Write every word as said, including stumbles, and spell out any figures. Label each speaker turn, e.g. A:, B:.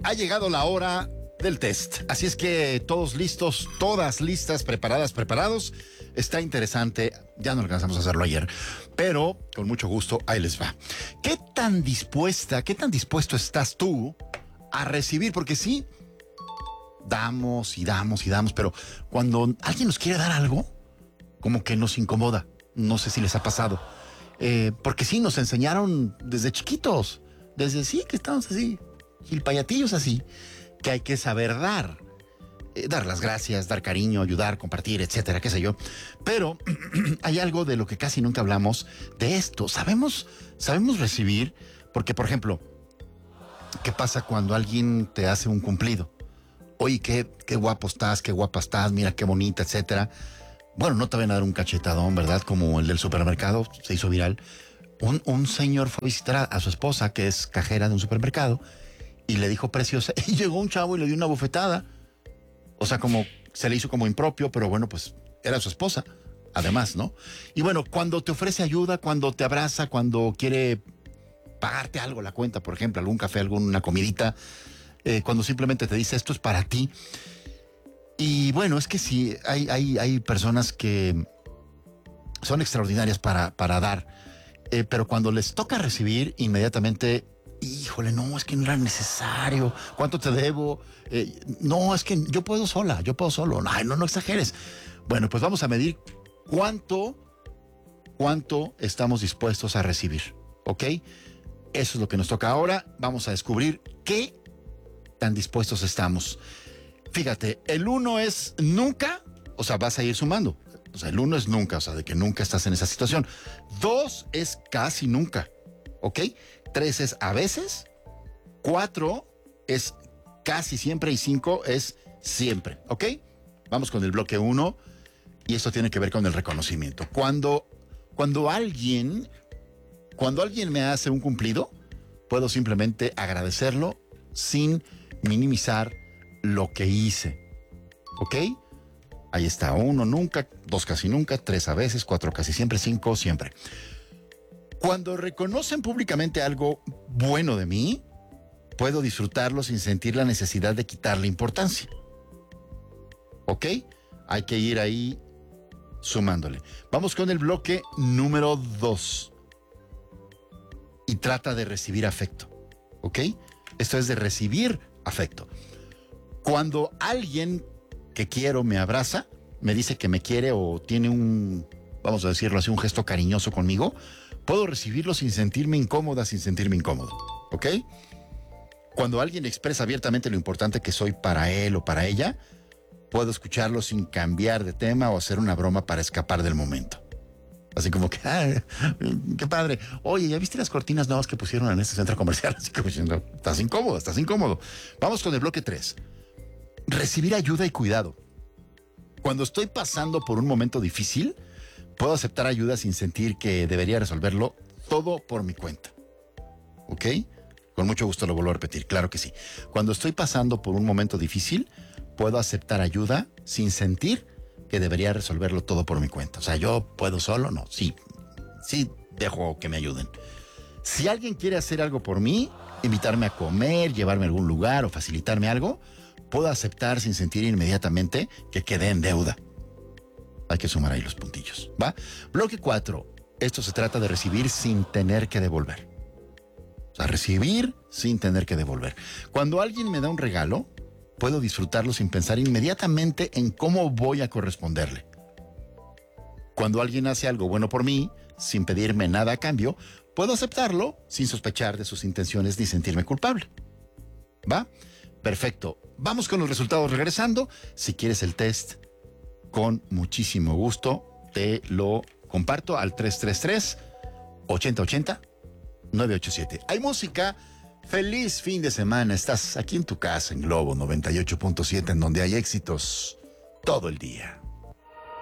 A: ha llegado la hora del test. Así es que todos listos, todas listas, preparadas, preparados. Está interesante. Ya no alcanzamos a hacerlo ayer, pero con mucho gusto, ahí les va. ¿Qué tan dispuesta, qué tan dispuesto estás tú a recibir? Porque sí, damos y damos y damos, pero cuando alguien nos quiere dar algo, como que nos incomoda. No sé si les ha pasado. Eh, porque sí, nos enseñaron desde chiquitos, desde sí que estamos así, gilpayatillos así, que hay que saber dar, eh, dar las gracias, dar cariño, ayudar, compartir, etcétera, qué sé yo. Pero hay algo de lo que casi nunca hablamos de esto. Sabemos, sabemos recibir, porque por ejemplo, ¿qué pasa cuando alguien te hace un cumplido? Oye, qué, qué guapo estás, qué guapa estás, mira qué bonita, etcétera. Bueno, no te van a dar un cachetadón, ¿verdad? Como el del supermercado, se hizo viral. Un, un señor fue a visitar a, a su esposa, que es cajera de un supermercado, y le dijo preciosa, y llegó un chavo y le dio una bofetada. O sea, como se le hizo como impropio, pero bueno, pues era su esposa, además, ¿no? Y bueno, cuando te ofrece ayuda, cuando te abraza, cuando quiere pagarte algo, la cuenta, por ejemplo, algún café, alguna comidita, eh, cuando simplemente te dice, esto es para ti. Y bueno, es que sí, hay, hay, hay personas que son extraordinarias para, para dar, eh, pero cuando les toca recibir, inmediatamente, híjole, no, es que no era necesario, ¿cuánto te debo? Eh, no, es que yo puedo sola, yo puedo solo, ay, no, no exageres. Bueno, pues vamos a medir cuánto, cuánto estamos dispuestos a recibir, ¿ok? Eso es lo que nos toca ahora, vamos a descubrir qué tan dispuestos estamos. Fíjate, el uno es nunca, o sea, vas a ir sumando. O sea, el uno es nunca, o sea, de que nunca estás en esa situación. Dos es casi nunca, ¿ok? Tres es a veces. Cuatro es casi siempre. Y cinco es siempre, ¿ok? Vamos con el bloque uno. Y esto tiene que ver con el reconocimiento. Cuando, cuando alguien, cuando alguien me hace un cumplido, puedo simplemente agradecerlo sin minimizar lo que hice, ¿ok? Ahí está, uno nunca, dos casi nunca, tres a veces, cuatro casi siempre, cinco siempre. Cuando reconocen públicamente algo bueno de mí, puedo disfrutarlo sin sentir la necesidad de quitarle importancia, ¿ok? Hay que ir ahí sumándole. Vamos con el bloque número dos. Y trata de recibir afecto, ¿ok? Esto es de recibir afecto. Cuando alguien que quiero me abraza, me dice que me quiere o tiene un, vamos a decirlo así, un gesto cariñoso conmigo, puedo recibirlo sin sentirme incómoda, sin sentirme incómodo, ¿ok? Cuando alguien expresa abiertamente lo importante que soy para él o para ella, puedo escucharlo sin cambiar de tema o hacer una broma para escapar del momento. Así como que, ah, qué padre. Oye, ¿ya viste las cortinas nuevas que pusieron en este centro comercial? Así como diciendo, estás incómodo, estás incómodo. Vamos con el bloque tres. Recibir ayuda y cuidado. Cuando estoy pasando por un momento difícil, puedo aceptar ayuda sin sentir que debería resolverlo todo por mi cuenta. ¿Ok? Con mucho gusto lo vuelvo a repetir, claro que sí. Cuando estoy pasando por un momento difícil, puedo aceptar ayuda sin sentir que debería resolverlo todo por mi cuenta. O sea, ¿yo puedo solo? No, sí, sí dejo que me ayuden. Si alguien quiere hacer algo por mí, invitarme a comer, llevarme a algún lugar o facilitarme algo, puedo aceptar sin sentir inmediatamente que quedé en deuda. Hay que sumar ahí los puntillos, ¿va? Bloque cuatro. Esto se trata de recibir sin tener que devolver. O sea, recibir sin tener que devolver. Cuando alguien me da un regalo, puedo disfrutarlo sin pensar inmediatamente en cómo voy a corresponderle. Cuando alguien hace algo bueno por mí, sin pedirme nada a cambio, puedo aceptarlo sin sospechar de sus intenciones ni sentirme culpable. ¿Va? Perfecto. Vamos con los resultados regresando. Si quieres el test, con muchísimo gusto te lo comparto al tres tres tres, ocho cero ocho cero, nueve ocho siete. Hay música. Feliz fin de semana. Estás aquí en tu casa en Globo noventa y ocho punto siete, en donde hay éxitos todo el día.